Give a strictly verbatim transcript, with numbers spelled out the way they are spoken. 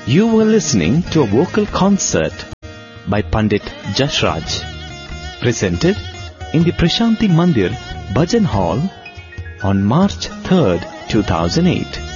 You were listening to a vocal concert by Pandit Jashraj, presented in the Prashanti Mandir Bhajan Hall on March third, two thousand eight.